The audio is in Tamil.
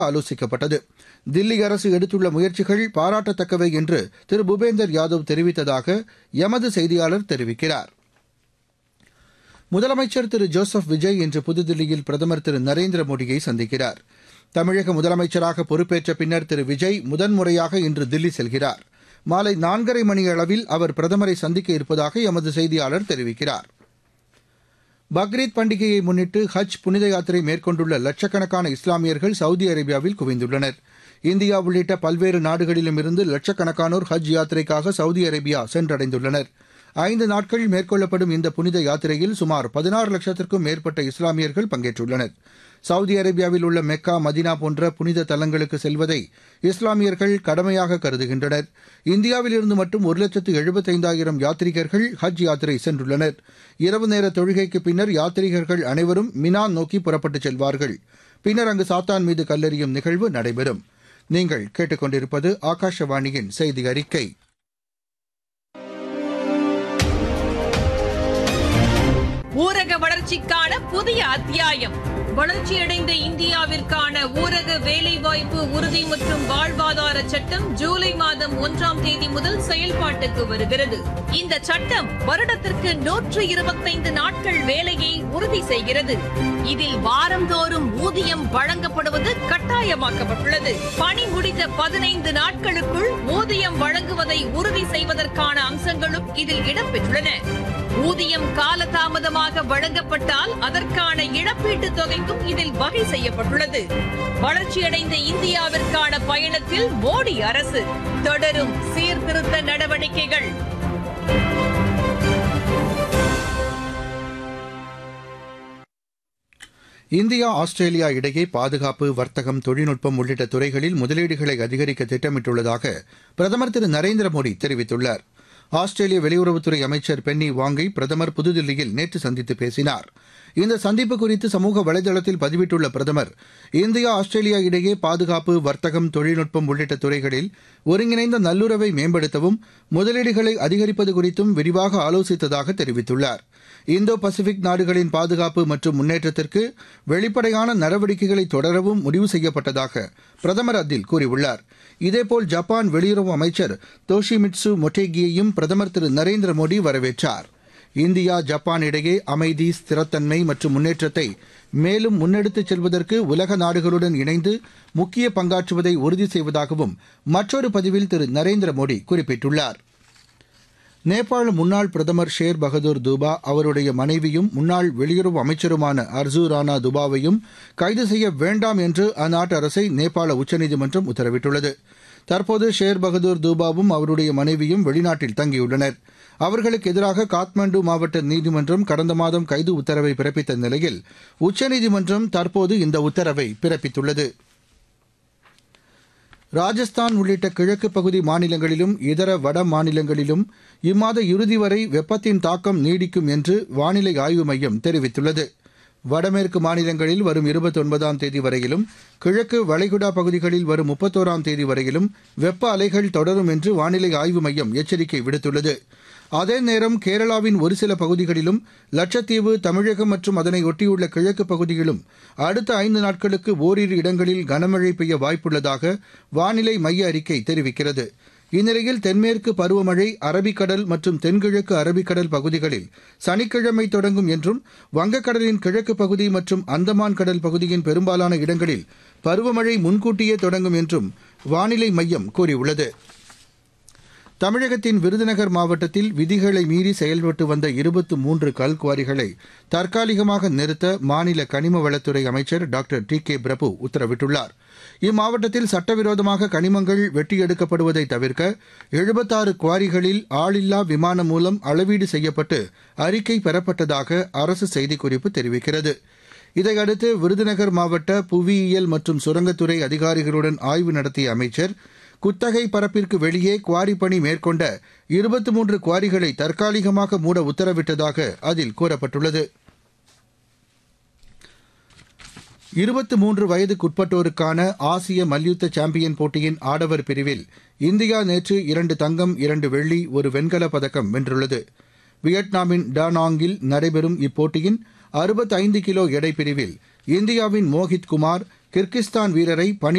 ஆலோசிக்கப்பட்டது. தில்லி அரசு எடுத்துள்ள முயற்சிகள் பாராட்டத்தக்கவை என்று திரு பூபேந்தர் யாதவ் தெரிவித்ததாக எமது செய்தியாளர் தெரிவிக்கிறார். முதலமைச்சர் திரு ஜோசப் விஜய் இன்று புதுதில்லியில் பிரதமர் திரு நரேந்திர மோடியை சந்திக்கிறார். தமிழக முதலமைச்சராக பொறுப்பேற்ற பின்னர் திரு விஜய் முதன்முறையாக இன்று தில்லி செல்கிறார். மாலை 4:30 மணி அளவில் அவர் பிரதமரை சந்திக்க இருப்பதாக எமது செய்தியாளர் தெரிவிக்கிறார். பக்ரீத் பண்டிகையை முன்னிட்டு ஹஜ் புனித யாத்திரை மேற்கொண்டுள்ள லட்சக்கணக்கான இஸ்லாமியர்கள் சவுதி அரேபியாவில் குவிந்துள்ளனர். இந்தியா உள்ளிட்ட பல்வேறு நாடுகளிலும் இருந்து லட்சக்கணக்கானோர் ஹஜ் யாத்திரைக்காக சவுதி அரேபியா சென்றடைந்துள்ளனர். 5 நாட்கள் மேற்கொள்ளப்படும் இந்த புனித யாத்திரையில் சுமார் 16 லட்சத்திற்கும் மேற்பட்ட இஸ்லாமியர்கள் பங்கேற்றுள்ளனர். சவுதி அரேபியாவில் உள்ள மெக்கா, மதினா போன்ற புனித தலங்களுக்கு செல்வதை இஸ்லாமியர்கள் கடமையாக கருதுகின்றனர். இந்தியாவிலிருந்து மட்டும் 1,75,000 யாத்ரீகர்கள் ஹஜ் யாத்திரை சென்றுள்ளனர். இரவு நேர தொழுகைக்கு பின்னர் யாத்ரீகர்கள் அனைவரும் மினா நோக்கி புறப்பட்டுச் செல்வார்கள். பின்னர் அங்கு சாத்தான் மீது கல்லெறியும் நிகழ்வு நடைபெறும். நீங்கள் கேட்டுக்கொண்டிருப்பது ஆகாஷவாணியின் செய்தி அறிக்கை. ஊரக வளர்ச்சிக்கான புதிய அத்தியாயம். வளர்ச்சியடைந்த இந்தியாவிற்கான ஊரக வேலைவாய்ப்பு உறுதி மற்றும் வாழ்வாதார சட்டம் ஜூலை மாதம் 1ஆம் தேதி முதல் செயல்பாட்டுக்கு வருகிறது. இந்த சட்டம் வருடத்திற்கு 125 நாட்கள் வேலையை உறுதி செய்கிறது. இதில் வாரந்தோறும் ஊதியம் வழங்கப்படுவது கட்டாயமாக்கப்பட்டுள்ளது. பணி முடிந்த 15 நாட்களுக்குள் ஊதியம் வழங்குவதை உறுதி செய்வதற்கான அம்சங்களும் இதில் இடம்பெற்றுள்ளன. ஊதியம் காலதாமதமாக வழங்கப்பட்டால் அதற்கான இழப்பீட்டுத் தொகைக்கும் இதில் வகை செய்யப்பட்டுள்ளது. வளர்ச்சியடைந்த இந்தியாவிற்கான பயணத்தில் மோடி அரசு தொடரும் சீர்திருத்த நடவடிக்கைகள். இந்தியா ஆஸ்திரேலியா இடையே பாதுகாப்பு, வர்த்தகம், தொழில்நுட்பம் உள்ளிட்ட துறைகளில் முதலீடுகளை அதிகரிக்க திட்டமிட்டுள்ளதாக பிரதமர் திரு நரேந்திர மோடி தெரிவித்துள்ளார். ஆஸ்திரேலிய வெளியுறவுத்துறை அமைச்சர் பென்னி வாங்கை பிரதமர் புதுதில்லியில் நேற்று சந்தித்து பேசினார். இந்த சந்திப்பு குறித்து சமூக வலைதளத்தில் பதிவிட்டுள்ள பிரதமர், இந்தியா ஆஸ்திரேலியா இடையே பாதுகாப்பு, வர்த்தகம், தொழில்நுட்பம் உள்ளிட்ட துறைகளில் ஒருங்கிணைந்த நல்லுறவை மேம்படுத்தவும் முதலீடுகளை அதிகரிப்பது குறித்தும் விரிவாக ஆலோசித்ததாக தெரிவித்துள்ளார். இந்தோ பசிபிக் நாடுகளின் பாதுகாப்பு மற்றும் முன்னேற்றத்திற்கு வெளிப்படையான நடவடிக்கைகளை தொடரவும் முடிவு செய்யப்பட்டதாக பிரதமர் அதில் கூறியுள்ளார். இதேபோல் ஜப்பான் வெளியுறவு அமைச்சர் தோஷிமிட்சு மொட்டேகியையும் பிரதமர் திரு நரேந்திர மோடி வரவேற்றார். இந்தியா ஜப்பான் இடையே அமைதி, ஸ்திரத்தன்மை மற்றும் முன்னேற்றத்தை மேலும் முன்னெடுத்துச் செல்வதற்கு உலக நாடுகளுடன் இணைந்து முக்கிய பங்காற்றுவதை உறுதி செய்வதாகவும் மற்றொரு பதிவில் திரு நரேந்திர மோடி குறிப்பிட்டுள்ளார். நேபாள முன்னாள் பிரதமர் ஷேர் பகதூர் தூபா, அவருடைய மனைவியும் முன்னாள் வெளியுறவு அமைச்சருமான அர்ஜூ ராணா துபாவையும் கைது செய்ய வேண்டாம் என்று அந்நாட்டு அரசை நேபாள உச்சநீதிமன்றம் உத்தரவிட்டுள்ளது. தற்போது ஷேர் பகதூர் தூபாவும் அவருடைய மனைவியும் வெளிநாட்டில் தங்கியுள்ளனர். அவர்களுக்கு எதிராக காத்மண்டு மாவட்ட நீதிமன்றம் கடந்த மாதம் கைது உத்தரவை பிறப்பித்த நிலையில் உச்சநீதிமன்றம் தற்போது இந்த உத்தரவை பிறப்பித்துள்ளது. ராஜஸ்தான் உள்ளிட்ட கிழக்கு பகுதி மாநிலங்களிலும் இதர வட மாநிலங்களிலும் இம்மாத இறுதி வரை வெப்பத்தின் தாக்கம் நீடிக்கும் என்று வானிலை ஆய்வு மையம் தெரிவித்துள்ளது. வடமேற்கு மாநிலங்களில் வரும் 29ஆம் தேதி வரையிலும், கிழக்கு வளைகுடா பகுதிகளில் வரும் 31ஆம் தேதி வரையிலும் வெப்ப அலைகள் தொடரும் என்று வானிலை ஆய்வு மையம் எச்சரிக்கை விடுத்துள்ளது. அதே நேரம் கேரளாவின் ஒரு சில பகுதிகளிலும், லட்சத்தீவு, தமிழகம் மற்றும் அதனை ஒட்டியுள்ள கிழக்கு பகுதியிலும் அடுத்த 5 நாட்களுக்கு ஓரிரு இடங்களில் கனமழை பெய்ய வாய்ப்புள்ளதாக வானிலை மைய அறிக்கை தெரிவிக்கிறது. இந்நிலையில் தென்மேற்கு பருவமழை அரபிக்கடல் மற்றும் தென்கிழக்கு அரபிக்கடல் பகுதிகளில் சனிக்கிழமை தொடங்கும் என்றும், வங்கக்கடலின் கிழக்கு பகுதி மற்றும் அந்தமான் கடல் பகுதியின் பெரும்பாலான இடங்களில் பருவமழை முன்கூட்டியே தொடங்கும் என்றும் வானிலை மையம் கூறியுள்ளது. தமிழகத்தின் விருதுநகர் மாவட்டத்தில் விதிகளை மீறி செயல்பட்டு வந்த 23 கல்குவாரிகளை தற்காலிகமாக நிறுத்த மாநில கனிம வளத்துறை அமைச்சர் டாக்டர் டி.கே. பிரபு உத்தரவிட்டுள்ளார். இம்மாவட்டத்தில் சட்டவிரோதமாக கனிமங்கள் வெட்டி எடுக்கப்படுவதை தவிர்க்க 76 குவாரிகளில் ஆளில்லா விமானம் மூலம் அளவீடு செய்யப்பட்டு அறிக்கை பெறப்பட்டதாக அரசு செய்திக்குறிப்பு தெரிவிக்கிறது. இதையடுத்து விருதுநகர் மாவட்ட புவியியல் மற்றும் சுரங்கத்துறை அதிகாரிகளுடன் ஆய்வு நடத்திய அமைச்சர், குத்தகை பரப்பிற்கு வெளியே குவாரி பணி மேற்கொண்ட 23 குவாரிகளை தற்காலிகமாக மூட உத்தரவிட்டதாக அதில் கூறப்பட்டுள்ளது. 23 வயதுக்குட்பட்டோருக்கான ஆசிய மல்யுத்த சாம்பியன் போட்டியின் ஆடவர் பிரிவில் இந்தியா நேற்று 2 தங்கம், 2 வெள்ளி, 1 வெண்கலப் பதக்கம் வென்றுள்ளது. வியட்நாமின் டானாங்கில் நடைபெறும் இப்போட்டியின் 65 கிலோ எடை பிரிவில் இந்தியாவின் மோஹித் குமார், கிர்கிஸ்தான் வீரரை